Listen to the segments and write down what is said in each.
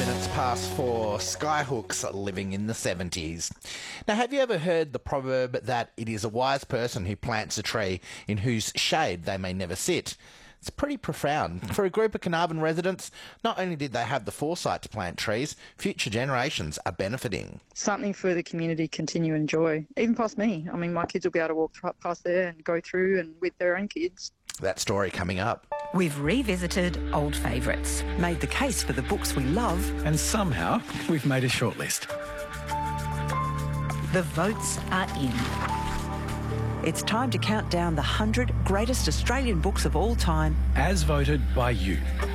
minutes past 4, Skyhooks living in the 70s. Now, have you ever heard the proverb that it is a wise person who plants a tree in whose shade they may never sit? It's pretty profound. For a group of Carnarvon residents, not only did they have the foresight to plant trees, future generations are benefiting. Something for the community to continue and enjoy, even past me. I mean, my kids will be able to walk past there and go through and with their own kids. That story coming up. We've revisited old favourites, made the case for the books we love, and somehow we've made a shortlist. The votes are in. It's time to count down the 100 greatest Australian books of all time, as voted by you.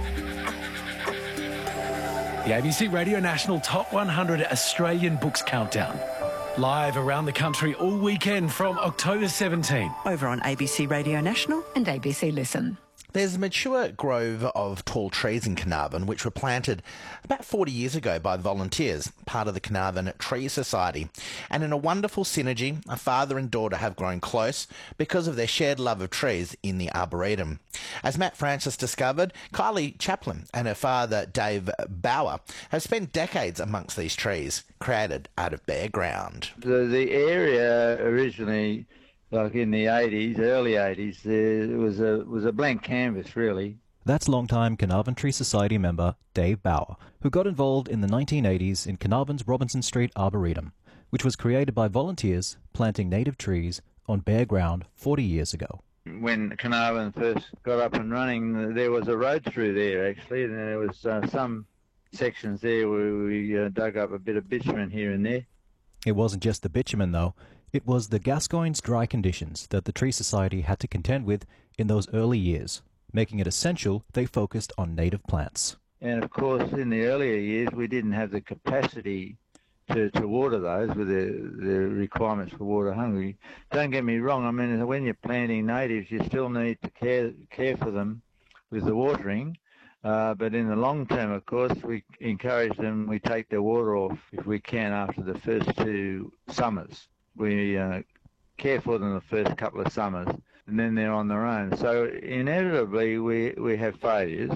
The ABC Radio National Top 100 Australian Books Countdown. Live around the country all weekend from October 17. over on ABC Radio National and ABC Listen. There's a mature grove of tall trees in Carnarvon which were planted about 40 years ago by volunteers, part of the Carnarvon Tree Society. And in a wonderful synergy, a father and daughter have grown close because of their shared love of trees in the Arboretum. As Matt Francis discovered, Kylie Chaplin and her father Dave Bauer have spent decades amongst these trees, created out of bare ground. The area originally, like in the 80s, early 80s, it was a blank canvas, really. That's longtime Carnarvon Tree Society member Dave Bauer, who got involved in the 1980s in Carnarvon's Robinson Street Arboretum, which was created by volunteers planting native trees on bare ground 40 years ago. When Carnarvon first got up and running, there was a road through there, actually, and there was some sections there where we dug up a bit of bitumen here and there. It wasn't just the bitumen, though. It was the Gascoyne's dry conditions that the Tree Society had to contend with in those early years, making it essential they focused on native plants. And of course, in the earlier years, we didn't have the capacity to water those with the requirements for water hungry. Don't get me wrong, I mean, when you're planting natives, you still need to care for them with the watering. But in the long term, of course, we encourage them, we take their water off if we can after the first 2 summers. We care for them the first couple of summers, and then they're on their own. So inevitably, we have failures.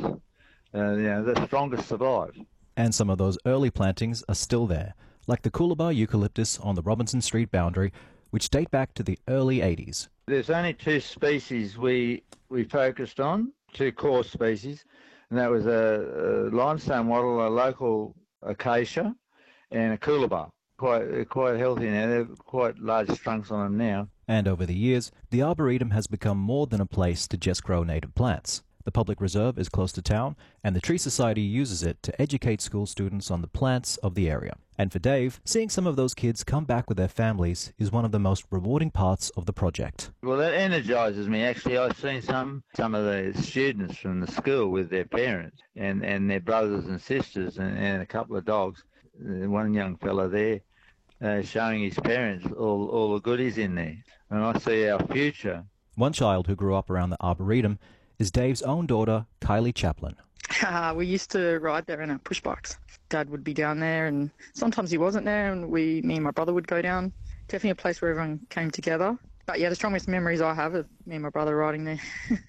The strongest survive. And some of those early plantings are still there, like the Coolabah eucalyptus on the Robinson Street boundary, which date back to the early 80s. There's only 2 species we focused on, 2 core species, and that was a limestone wattle, a local acacia, and a Coolabah. Quite healthy now. They've quite large trunks on them now. And over the years, the Arboretum has become more than a place to just grow native plants. The public reserve is close to town, and the Tree Society uses it to educate school students on the plants of the area. And for Dave, seeing some of those kids come back with their families is one of the most rewarding parts of the project. Well, that energises me, actually. I've seen some of the students from the school with their parents and their brothers and sisters and a couple of dogs. One young fella there showing his parents all the goodies in there. And I see our future. One child who grew up around the Arboretum is Dave's own daughter, Kylie Chaplin. We used to ride there in our push bikes. Dad would be down there, and sometimes he wasn't there, and me and my brother would go down. Definitely a place where everyone came together. But yeah, the strongest memories I have of me and my brother riding there.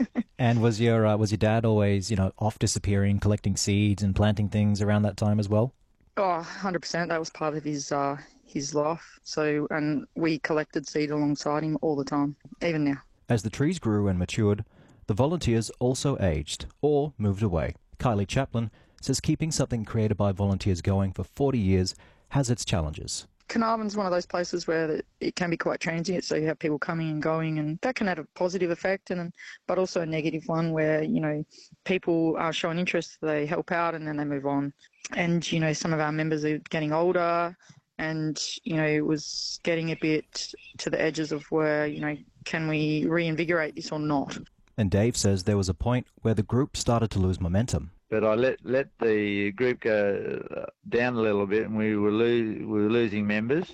And was your dad always, off disappearing, collecting seeds and planting things around that time as well? Oh, 100%. That was part of his life. So, and we collected seed alongside him all the time, even now. As the trees grew and matured, the volunteers also aged or moved away. Kylie Chaplin says keeping something created by volunteers going for 40 years has its challenges. Carnarvon's one of those places where it can be quite transient, so you have people coming and going, and that can have a positive effect, but also a negative one where, people are showing interest, they help out, and then they move on. And, some of our members are getting older, and, it was getting a bit to the edges of where, can we reinvigorate this or not? And Dave says there was a point where the group started to lose momentum. But I let the group go down a little bit, and we were losing members.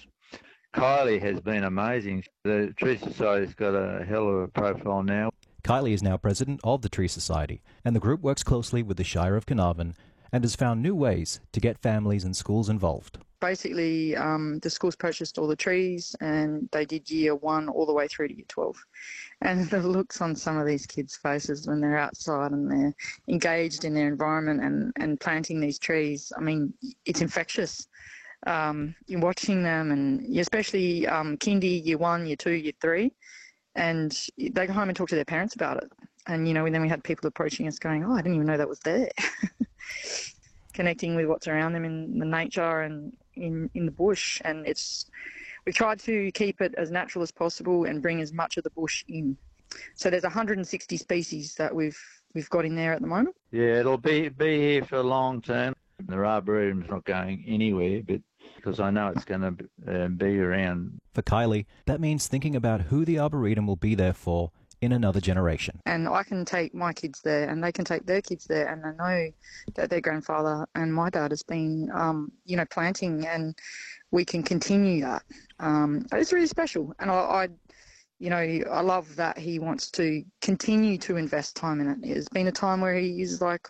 Kylie has been amazing. The Tree Society's got a hell of a profile now. Kylie is now president of the Tree Society, and the group works closely with the Shire of Carnarvon and has found new ways to get families and schools involved. basically, the schools purchased all the trees and they did year 1 all the way through to year 12. And the looks on some of these kids' faces when they're outside and they're engaged in their environment and planting these trees, I mean, it's infectious. You're watching them, and especially kindy, year 1, year 2, year 3, and they go home and talk to their parents about it. And, and then we had people approaching us going, oh, I didn't even know that was there. Connecting with what's around them in the nature and in the bush. And we tried to keep it as natural as possible and bring as much of the bush in. So there's 160 species that we've got in there at the moment. Yeah, it'll be here for long term. The Arboretum's not going anywhere, but because I know it's going to be around. For Kylie, that means thinking about who the Arboretum will be there for in another generation. And I can take my kids there and they can take their kids there, and I know that their grandfather and my dad has been, planting, and we can continue that. It's really special. And I love that he wants to continue to invest time in it. There's been a time where he's like,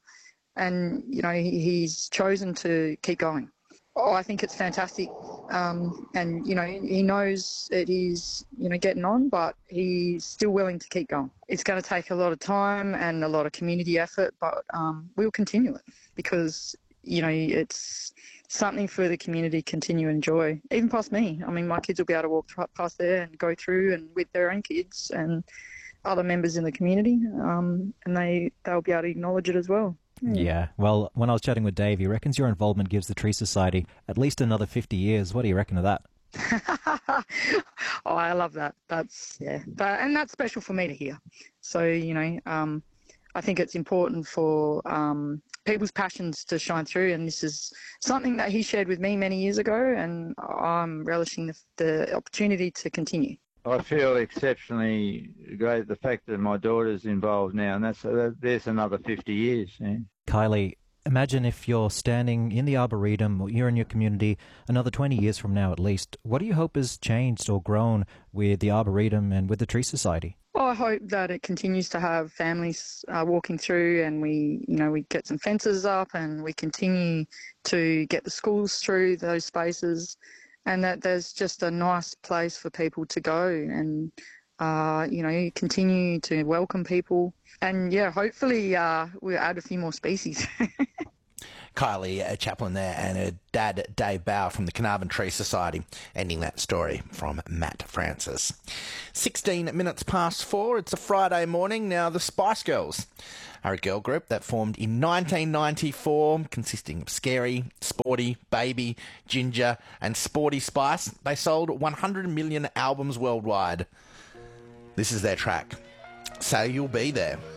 he's chosen to keep going. I think it's fantastic. And he knows that he's, getting on, but he's still willing to keep going. It's going to take a lot of time and a lot of community effort, but we'll continue it because, it's something for the community to continue to enjoy, even past me. I mean, my kids will be able to walk past there and go through and with their own kids and other members in the community, and they'll be able to acknowledge it as well. Yeah, well, when I was chatting with Dave, he reckons your involvement gives the Tree Society at least another 50 years. What do you reckon of that? Oh, I love that. And that's special for me to hear. So, I think it's important for people's passions to shine through, and this is something that he shared with me many years ago, and I'm relishing the opportunity to continue. I feel exceptionally great the fact that my daughter's involved now, and there's another 50 years. Yeah. Kylie, imagine if you're standing in the Arboretum or you're in your community another 20 years from now at least. What do you hope has changed or grown with the Arboretum and with the Tree Society? Well, I hope that it continues to have families walking through, and we get some fences up, and we continue to get the schools through those spaces, and that there's just a nice place for people to go and, continue to welcome people. And, hopefully we'll add a few more species. Kylie Chaplin there, and her dad, Dave Bauer, from the Carnarvon Tree Society, ending that story from Matt Francis. 16 minutes past 4, it's a Friday morning. Now, the Spice Girls are a girl group that formed in 1994, consisting of Scary, Sporty, Baby, Ginger, and Sporty Spice. They sold 100 million albums worldwide. This is their track, So You'll Be There.